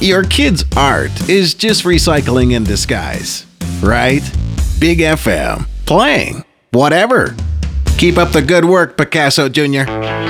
Your kid's art is just recycling in disguise, right? Big FM, playing whatever. Keep up the good work, Picasso Jr.